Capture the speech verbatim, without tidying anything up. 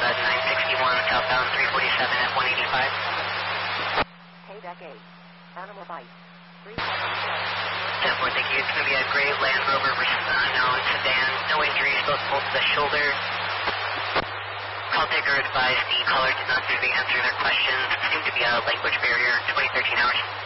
uh, nine sixty-one southbound three forty-seven at one eighty-five. K-Deck eight, Animal Bite, three ten four, thank you. It's going to be a gray Land Rover versus an unknown sedan. No injuries, both pulled to the shoulder. Call taker advised the caller did not seem to be answering their questions. It seemed to be a language barrier, twenty thirteen hours.